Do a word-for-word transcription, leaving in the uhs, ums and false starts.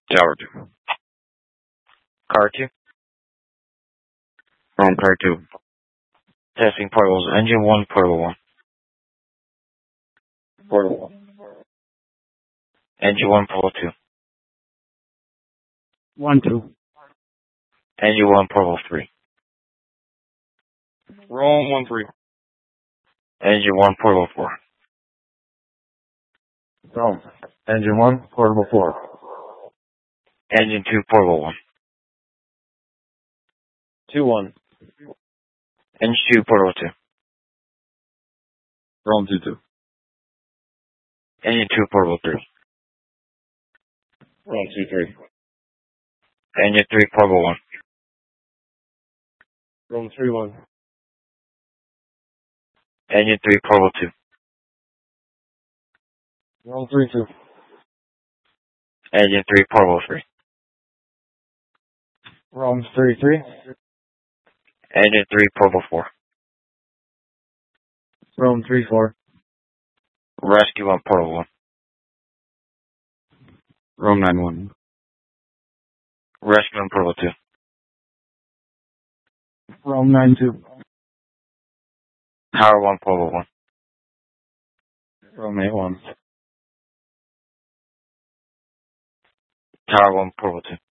Tower two. Car two. Rome car two. Testing portables. Engine one, portable one. Portable one. Engine one, portable two. One, two. Engine one, portable three. Rome one, three. Engine one, portable four. Rome. Engine one, portable four. Engine two, portable one. Two, one. Engine two, portable two. Rome two, two. Engine two, portable three. Rome two, three. Engine three, portable one. Rome three, one. Engine three, portable two. Rome three, two. Engine three, portable three. Rome three, three. Engine three, portable four. Rome three, four. Rescue one, portable one. Rome nine, one. Rescue one, portable two. Rome nine, two. Tower one, portable one. Rome eight, one. Tower one, portable two.